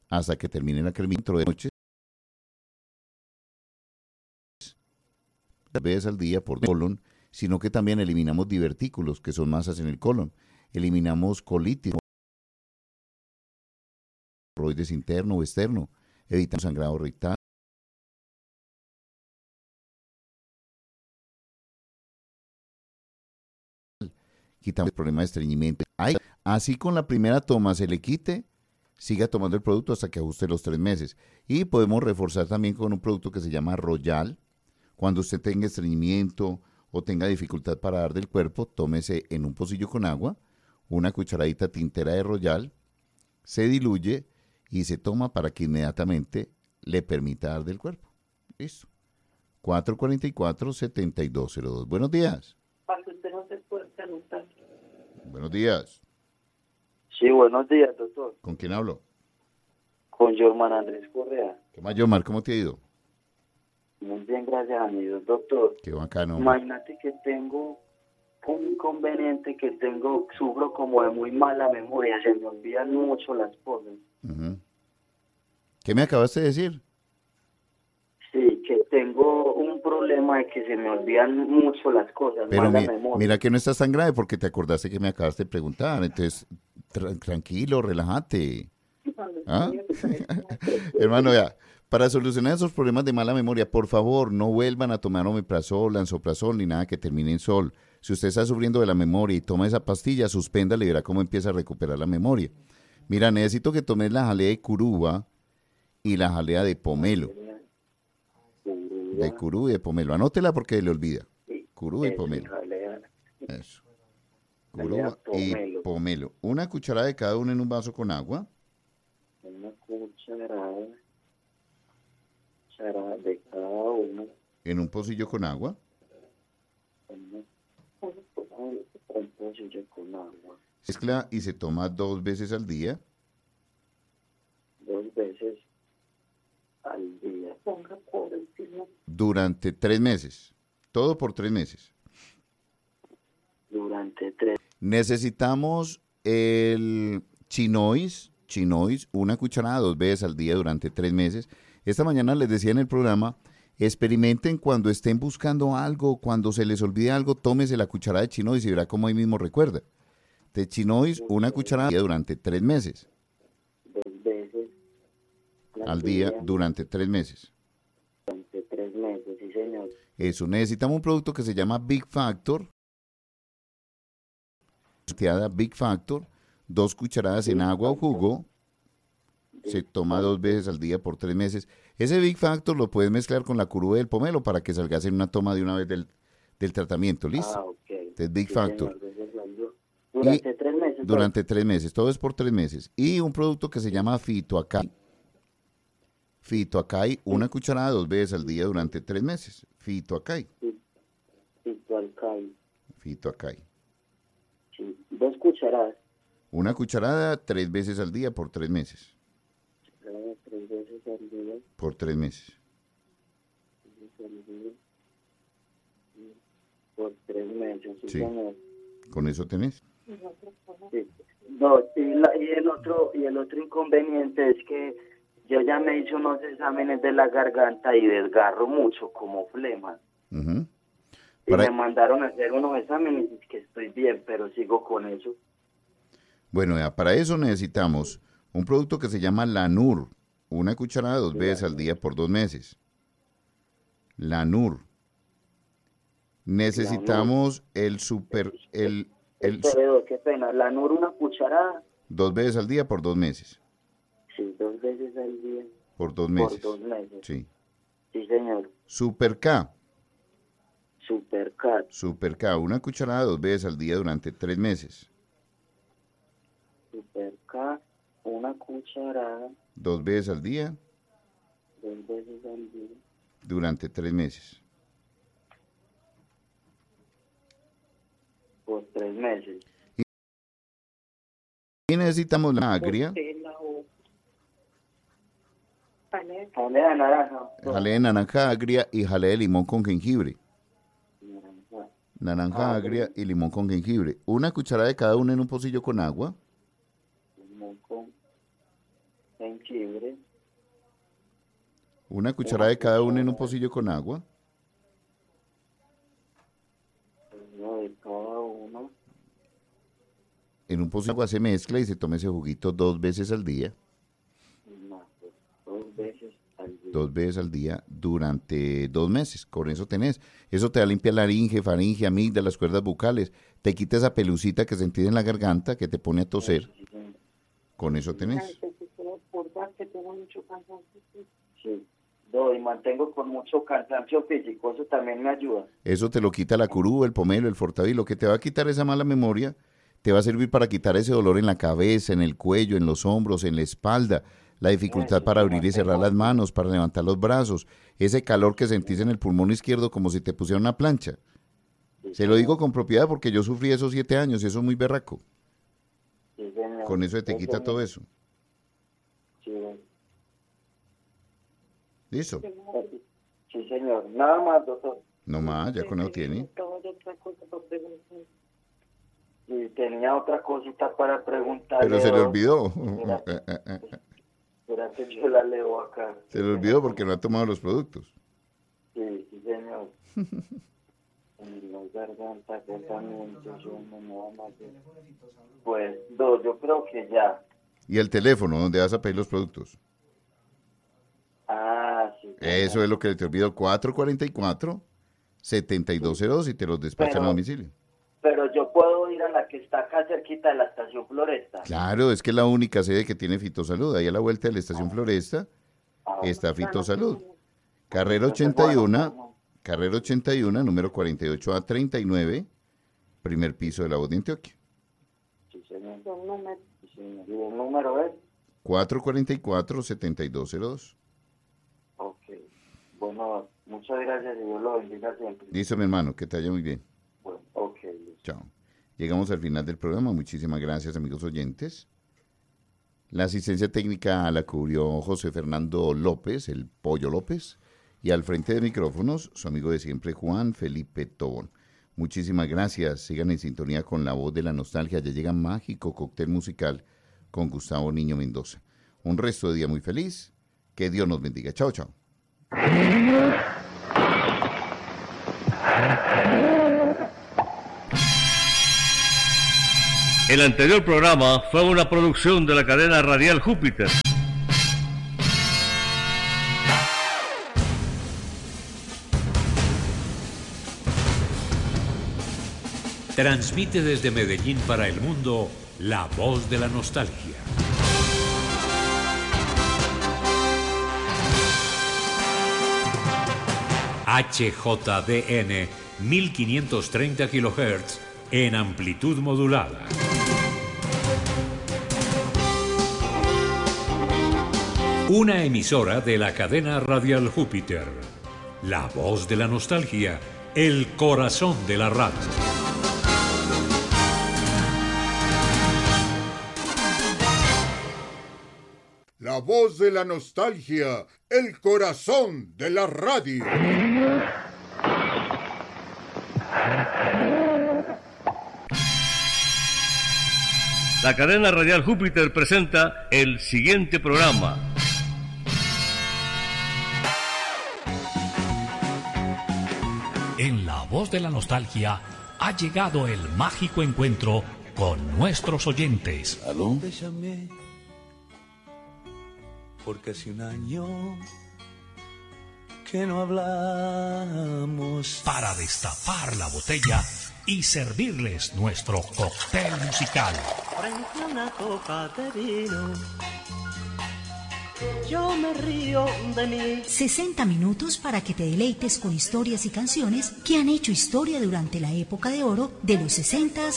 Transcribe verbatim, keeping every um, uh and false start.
hasta que termine la cremita dentro de noche, veces al día por colon, sino que también eliminamos divertículos, que son masas en el colon. Eliminamos colitis, hemorroides interno o externo, evitamos sangrado rectal, quitamos el problema de estreñimiento. Ay, así con la primera toma se le quite, siga tomando el producto hasta que ajuste los tres meses. Y podemos reforzar también con un producto que se llama Royal. Cuando usted tenga estreñimiento o tenga dificultad para dar del cuerpo, tómese en un pocillo con agua, una cucharadita tintera de Royal, se diluye y se toma para que inmediatamente le permita dar del cuerpo. Listo. cuatro cuatro cuatro, siete dos cero dos. Buenos días. Para que usted no se pueda anotar. Buenos días. Sí, buenos días, doctor. ¿Con quién hablo? Con Jorman Andrés Correa. ¿Qué más, Yomar? ¿Cómo te ha ido? Muy bien, gracias a mi Dios, doctor. Qué bacano. Imagínate que tengo un inconveniente, que tengo, sufro como de muy mala memoria, se me olvidan mucho las cosas. Uh-huh. ¿Qué me acabaste de decir? Sí, que tengo un problema de que se me olvidan mucho las cosas, Pero mala mi, memoria. mira que no estás tan grave porque te acordaste que me acabaste de preguntar. Entonces, tra- tranquilo, relájate. ¿Ah? Hermano, ya, para solucionar esos problemas de mala memoria, por favor, no vuelvan a tomar omeprazol, lansoprazol, ni nada que termine en sol. Si usted está sufriendo de la memoria y toma esa pastilla, suspéndala y verá cómo empieza a recuperar la memoria. Mira, necesito que tomes la jalea de curuba y la jalea de pomelo. De curú y de pomelo. Anótela porque le olvida. Curú y Eso, pomelo. jalea, Eso. jalea Curúa y pomelo. pomelo. Una cucharada de cada uno en un vaso con agua. Una cucharada, cucharada de cada uno. En un pocillo con agua. Una, un pocillo con agua. Mezcla y se toma dos veces al día. Dos veces al día. Ponga por encima. Durante tres meses. Todo por tres meses. Durante tres. Necesitamos el chinois, chinois, una cucharada dos veces al día durante tres meses. Esta mañana les decía en el programa, experimenten cuando estén buscando algo, cuando se les olvide algo, tómese la cucharada de chinois y verá cómo ahí mismo recuerda. De chinois, una cucharada durante tres meses. Dos veces Al día durante tres meses. Durante tres meses, sí señor. Eso, necesitamos un producto que se llama Big Factor. Big Factor, dos cucharadas en agua o jugo. Se toma dos veces al día por tres meses. Ese Big Factor lo puedes mezclar con la curúa del pomelo para que salgas en una toma de una vez del, del tratamiento. ¿Listo? Ah, ok. Entonces, Big Sí, Factor. señor. Durante Y tres meses. durante tres meses. Todo es por tres meses. Y un producto que se llama Fitoacai. Fitoacai, una cucharada dos veces al día durante tres meses. Fitoacai. Fitoacai. Fitoacai. Sí. Dos cucharadas. Una cucharada tres veces al día por tres meses. Tres veces al día. Por tres meses. Por tres meses, sí, Sí. señor. ¿Con eso tenés? Sí. No, y, la- y el otro y el otro inconveniente es que yo ya me hice unos exámenes de la garganta y desgarro mucho como flema. Uh-huh. Y Para- me mandaron a hacer unos exámenes y que estoy bien, pero sigo con eso. Bueno, ya, para eso necesitamos un producto que se llama Lanur. Una cucharada dos veces al día por dos meses. Lanur. Necesitamos el super, el, el, su- Espere, qué pena. La Nur, una cucharada. dos veces al día por dos meses. Sí, dos veces al día. Por dos meses. Por dos meses. Sí. Sí, señor. Super K. Supercat. Super K. Una cucharada dos veces al día durante tres meses. Supercat, una cucharada. Dos veces al día Dos veces al día. durante tres meses. Por tres meses. Y necesitamos la agria, Jalea de naranja. jalea de naranja agria y jalea de limón con jengibre. Naranja. Naranja Ah, agria sí. y limón con jengibre. Una cucharada de cada uno en un pocillo con agua. Limón con jengibre. Una cucharada de cada uno en un pocillo con agua. Uno de cada uno. En un pocillo de agua se mezcla y se toma ese juguito dos veces al día. No, pues, dos veces al día. Dos veces al día durante dos meses. Con eso tenés. Eso te va a limpiar laringe, faringe, amígdalas, las cuerdas bucales. Te quita esa pelucita que sentís en la garganta que te pone a toser. Con eso tenés. Sí. No, y mantengo con mucho cansancio físico, eso también me ayuda. Eso te lo quita la curú, el pomelo, el fortavil. Lo que te va a quitar esa mala memoria, te va a servir para quitar ese dolor en la cabeza, en el cuello, en los hombros, en la espalda, la dificultad para abrir y cerrar las manos, para levantar los brazos, ese calor que sentís en el pulmón izquierdo como si te pusieran una plancha. Se lo digo con propiedad porque yo sufrí esos siete años y eso es muy berraco. Sí, señor. Con eso te quita todo eso. Sí. ¿Listo? Sí, señor. Nada más, doctor. No más, ya con eso tiene. Y tenía otra cosita para preguntarle. Pero se le olvidó. Espera que yo la leo acá. Se le olvidó porque no ha tomado los productos. Sí, sí, señor. Los gargantas, pensamientos, yo no me voy a matar. Pues, dos, yo creo que ya. Y el teléfono, donde vas a pedir los productos. Ah, sí. Eso es lo que te olvidó, cuatro cuarenta y cuatro, setenta y dos cero dos y te los despachan Pero- a domicilio. Pero yo puedo ir a la que está acá cerquita de la estación Floresta. Claro, es que es la única sede que tiene Fitosalud. Ahí a la vuelta de la estación Floresta Ah, está Fitosalud. Carrera ochenta y uno, carrera ochenta y uno, número cuarenta y ocho A treinta y nueve, primer piso de la voz de Antioquia. Sí, señor. Sí, señor. ¿Y el número es? cuatro cuarenta y cuatro, setenta y dos cero dos. Ok. Bueno, muchas gracias y Dios lo bendiga siempre. Listo, mi hermano, que te vaya muy bien. Bueno, ok. listo. Chao. Llegamos al final del programa. Muchísimas gracias, amigos oyentes. La asistencia técnica la cubrió José Fernando López, el Pollo López. Y al frente de micrófonos, su amigo de siempre, Juan Felipe Tobón. Muchísimas gracias. Sigan en sintonía con La Voz de la Nostalgia. Ya llega Mágico Cóctel Musical con Gustavo Niño Mendoza. Un resto de día muy feliz. Que Dios nos bendiga. Chao, chao. El anterior programa fue una producción de la cadena radial Júpiter. Transmite desde Medellín para el mundo La Voz de la Nostalgia. H J D N mil quinientos treinta kilohertz en amplitud modulada. Una emisora de la cadena radial Júpiter. La Voz de la Nostalgia, el corazón de la radio. La Voz de la Nostalgia, el corazón de la radio. La cadena radial Júpiter presenta el siguiente programa. En La Voz de la Nostalgia ha llegado el mágico encuentro con nuestros oyentes. ¿Aló? Te llamé porque hace un año que no hablamos. Para destapar la botella y servirles nuestro cóctel musical. Frente a una copa de vino, yo me río de mí. sesenta minutos para que te deleites con historias y canciones que han hecho historia durante la época de oro de los sesentas,